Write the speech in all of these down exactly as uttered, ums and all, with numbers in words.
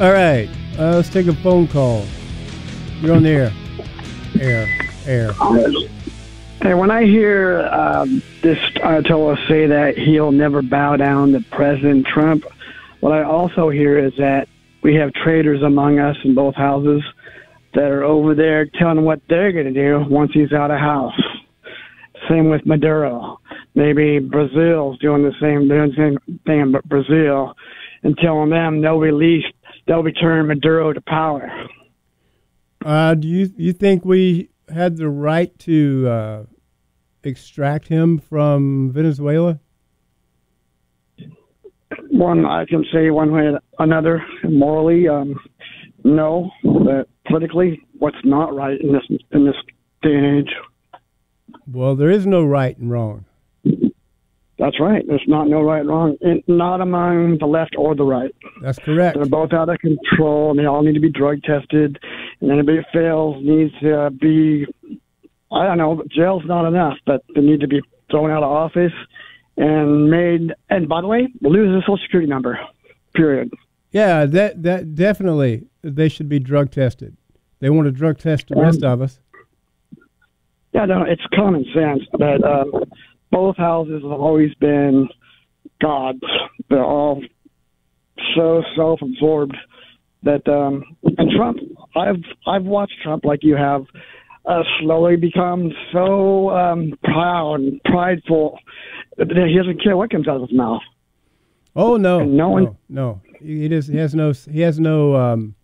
All right, uh, let's take a phone call. You're on the air. Air, air. Hey, when I hear um, this Ayatollah say that he'll never bow down to President Trump, what I also hear is that we have traitors among us in both houses that are over there telling what they're going to do once he's out of house. Same with Maduro. Maybe Brazil's doing the same, doing the same thing, but Brazil, and telling them they'll release, they'll return Maduro to power. Uh, do you you think we had the right to uh, extract him from Venezuela? One, I can say one way or another. Morally, um, no. But politically, what's not right in this in this day and age? Well, there is no right and wrong. That's right. There's not no right and wrong, and not among the left or the right. That's correct. They're both out of control, and they all need to be drug tested. And anybody that fails needs to uh, be, I don't know, jail's not enough, but they need to be thrown out of office and made. And by the way, lose the Social Security number. Period. Yeah, that that definitely they should be drug tested. They want to drug test the rest of us. Yeah, no, it's common sense. But um, both houses have always been gods. They're all so self-absorbed that. Um, and Trump, I've I've watched Trump like you have, uh, slowly become so um, proud and prideful that he doesn't care what comes out of his mouth. Oh no, And no one, no, no. He does. He has no. He has no um,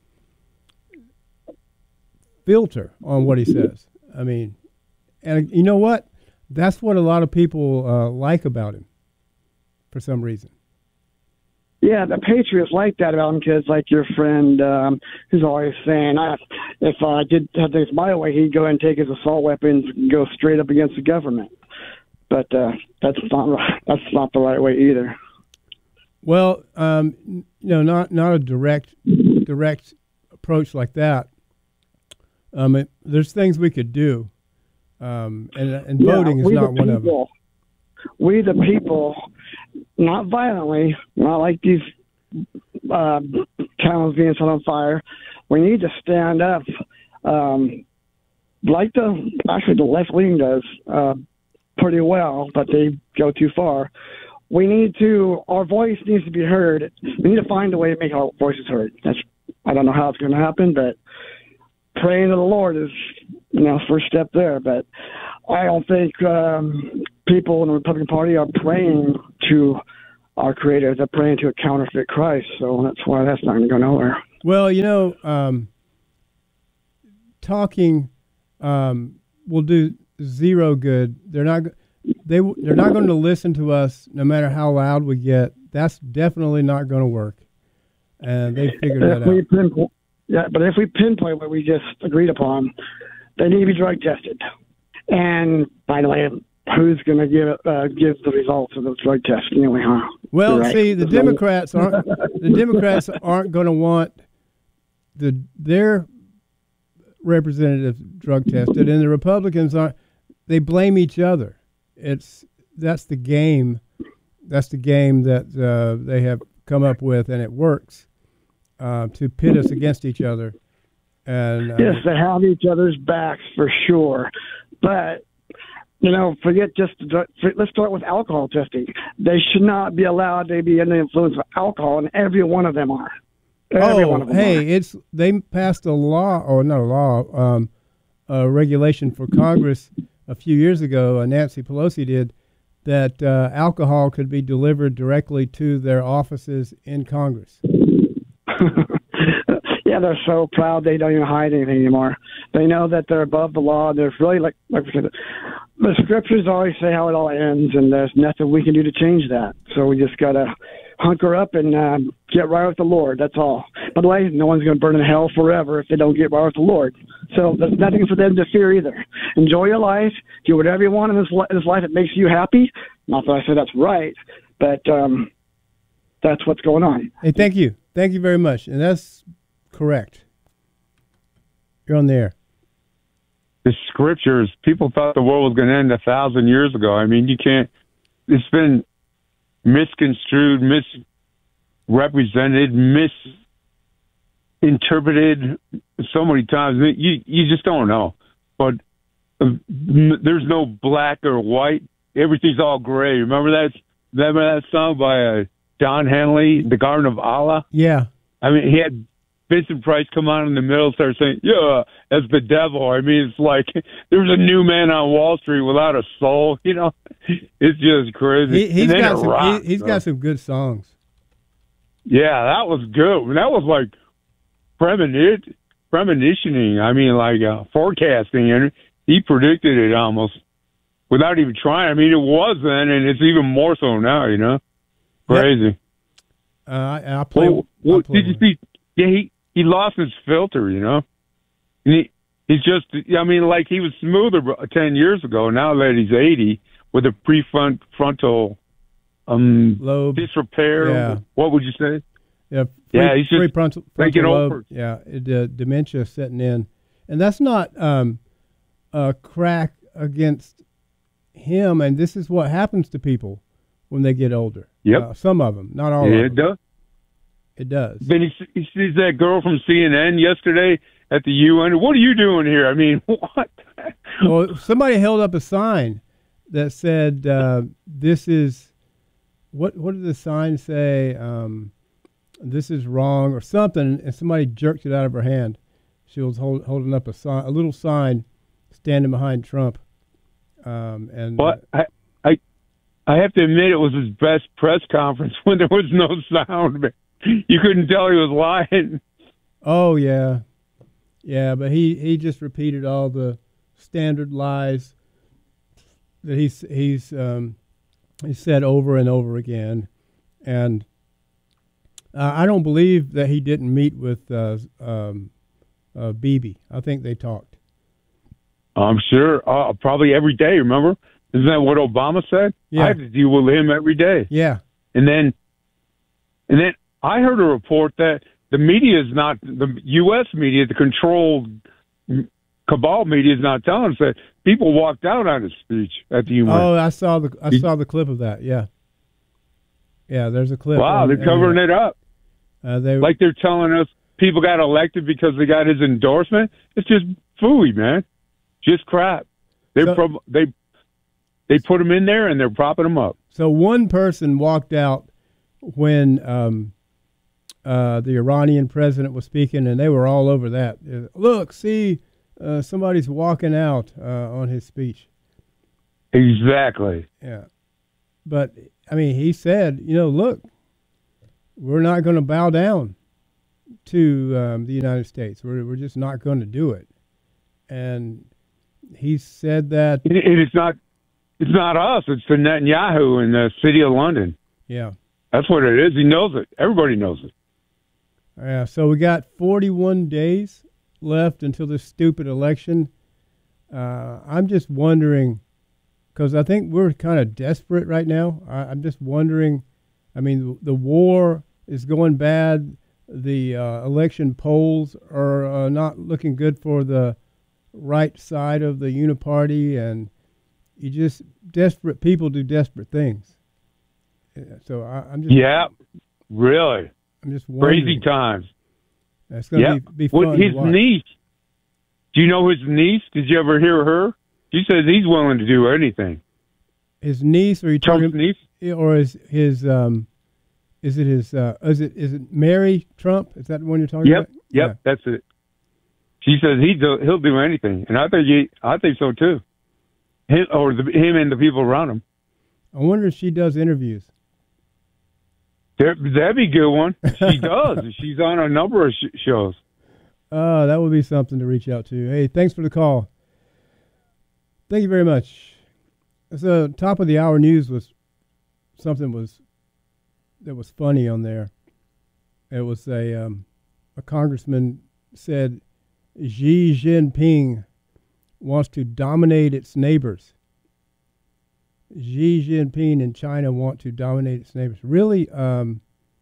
filter on what he says. I mean, and you know what? That's what a lot of people uh, like about him, for some reason. Yeah, the Patriots like that about him because, like your friend um, who's always saying, I, if I did have things my way, he'd go and take his assault weapons and go straight up against the government. But uh, that's not right. That's not the right way either. Well, um, you know, not not a direct direct approach like that. Um, it, there's things we could do, um, and and Yeah, voting is we not the one of them. people, we the people, not violently, not like these uh, towns being set on fire. We need to stand up, um, like the actually the left wing does uh, pretty well, but they go too far. We need to, our voice needs to be heard. We need to find a way to make our voices heard. That's, I don't know how it's going to happen, but praying to the Lord is, you know, first step there. But I don't think um, people in the Republican Party are praying to our Creator. They're praying to a counterfeit Christ. So that's why that's not going to go nowhere. Well, you know, um, talking um, will do zero good. They're not. They they're not going to listen to us no matter how loud we get. That's definitely not going to work, and they figured But that if we out. pinpoint, yeah, but if we pinpoint what we just agreed upon, they need to be drug tested. And by the way, who's going to give uh, give the results of those drug tests anyway? Huh? Well, You're right. see, the There's no- Democrats aren't the Democrats aren't going to want the their representatives drug tested, and the Republicans aren't. They blame each other. It's that's the game. That's the game that uh, they have come up with, and it works uh, to pit us against each other. And uh, Yes, they have each other's backs for sure. But, you know, forget just, the drug- for- let's start with alcohol testing. They should not be allowed to be under the influence of alcohol, and every one of them are. Every one oh, of them hey, are. it's they passed a law, or not a law, um, a regulation for Congress a few years ago. Uh, Nancy Pelosi did that uh, alcohol could be delivered directly to their offices in Congress. Yeah, they're so proud they don't even hide anything anymore. They know that they're above the law. There's really, like, like we said, the scriptures always say how it all ends, and there's nothing we can do to change that. So we just got to hunker up and um, get right with the Lord. That's all. By the way, no one's going to burn in hell forever if they don't get right with the Lord. So there's nothing for them to fear either. Enjoy your life. Do whatever you want in this, li- this life that makes you happy. Not that I say that's right, but um, that's what's going on. Hey, thank you. Thank you very much. And that's correct. You're on the air. The scriptures, people thought the world was going to end a thousand years ago. I mean, you can't, it's been misconstrued, misrepresented, mis, interpreted so many times. You you just don't know. But uh, there's no black or white. Everything's all gray. Remember that? Remember that song by uh, Don Henley, "The Garden of Allah"? Yeah. I mean, he had Vincent Price come on in the middle, start saying, "Yeah, that's the devil." I mean, it's like there's a new man on Wall Street without a soul. You know, it's just crazy. He, he's got some. Rock, he, he's so. got some good songs. Yeah, that was good. That was like premonition, premonitioning. I mean, like uh, forecasting, and he predicted it almost without even trying. I mean, it was then, and it's even more so now. You know, crazy. Yep. Uh, I, I play. Well, well, I play did you see? Yeah, he he lost his filter. You know, and he he's just. I mean, like he was smoother ten years ago. Now that he's eighty, with a prefrontal um lobe disrepair. Yeah. What would you say? Yeah, free, yeah, he's just frontal, thinking lobe. over. Yeah, it, uh, dementia setting in, and that's not um, a crack against him. And this is what happens to people when they get older. Yep, uh, some of them, not all. Yeah, of them. it does. It does. Then he, he sees that girl from C N N yesterday at the U N. What are you doing here? I mean, what? Well, somebody held up a sign that said, uh, "This is." What What did the sign say? Um, this is wrong or something, and somebody jerked it out of her hand. She was hold, holding up a sign, a little sign, standing behind Trump. Um, and but I, I, I have to admit, it was his best press conference when there was no sound. You couldn't tell he was lying. Oh yeah, yeah, but he, he just repeated all the standard lies that he's he's um, he said over and over again, and uh, I don't believe that he didn't meet with uh, um, uh, Bibi. I think they talked. I'm sure, uh, probably every day. Remember, isn't that what Obama said? Yeah. I have to deal with him every day. Yeah, and then, and then I heard a report that the media is not the U S media, the controlled cabal media is not telling us that people walked out on his speech at the U N. Oh, I saw the I saw the clip of that. Yeah, yeah. There's a clip. Wow, on, they're covering uh, it up. Uh, they like they're telling us people got elected because they got his endorsement. It's just phooey, man. Just crap. They so, pro- they they put him in there and they're propping him up. So one person walked out when um, uh, the Iranian president was speaking, and they were all over that. Look, see. Uh, somebody's walking out uh, on his speech. Exactly. Yeah. But, I mean, he said, you know, look, we're not going to bow down to um, the United States. We're, we're just not going to do it. And he said that. It, it's not It's not us. It's the Netanyahu in the city of London. Yeah. That's what it is. He knows it. Everybody knows it. Yeah. So we got forty-one days left until this stupid election. Uh, I'm just wondering, because I think we're kind of desperate right now. I, I'm just wondering, I mean, the, the war is going bad. The uh, election polls are uh, not looking good for the right side of the uniparty, and you just, desperate people do desperate things. So I, I'm just... Yeah, really. I'm just wondering. Crazy times. It's going to yeah. be, be fun With his to watch. niece. Do you know his niece? Did you ever hear her? She says he's willing to do anything. His niece, or are you Trump's talking niece? or is his um, is it his uh, is it is it Mary Trump? Is that the one you're talking Yep, about? yep, Yeah. that's it. She says he do, he'll do anything, and I think he, I think so too. Him or the, him and the people around him. I wonder if she does interviews. There, that'd be a good one. She does. She's on a number of sh- shows. Oh, that would be something to reach out to. Hey, thanks for the call. Thank you very much. So, top of the hour news was something was that was funny on there. It was a um, a congressman said Xi Jinping wants to dominate its neighbors. Xi Jinping and China want to dominate its neighbors. Really? Um,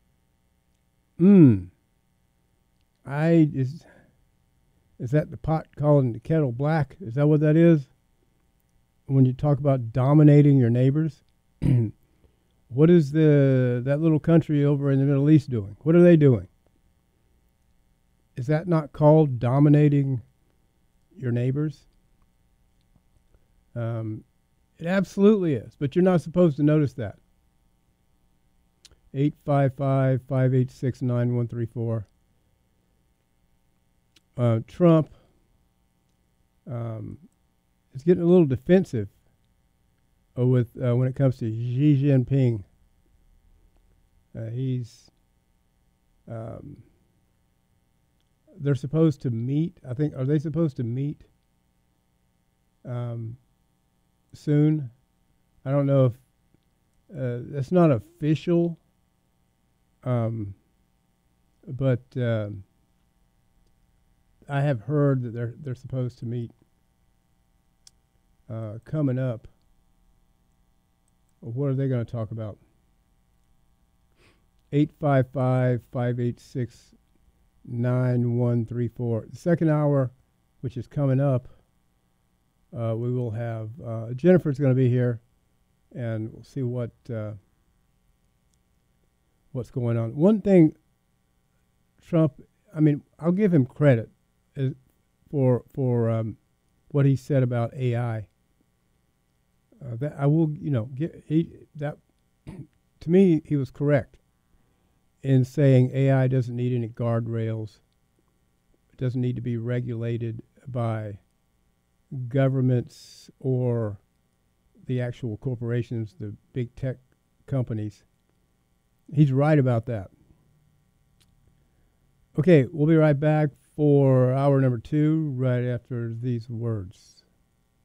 mm, I is is that the pot calling the kettle black? Is that what that is? When you talk about dominating your neighbors, what is the that little country over in the Middle East doing? What are they doing? is that not called dominating your neighbors? Um, it absolutely is, but you're not supposed to notice that. eight five five, five eight six, nine one three four. Uh, Trump um, is getting a little defensive uh, with uh, when it comes to Xi Jinping. Uh, he's um, they're supposed to meet. I think are they supposed to meet um, soon? I don't know if uh, that's not official, um, but. Um, I have heard that they're they're supposed to meet uh, coming up. What are they going to talk about? eight five five, five eight six, nine one three four. The second hour, which is coming up, uh, we will have uh, Jennifer's going to be here, and we'll see what uh, what's going on. One thing, Trump. I mean, I'll give him credit. Is for for um, what he said about A I. Uh, that I will, you know, get he, that to me he was correct in saying A I doesn't need any guardrails. It doesn't need to be regulated by governments or the actual corporations, the big tech companies. He's right about that. Okay, we'll be right back for hour number two, right after these words.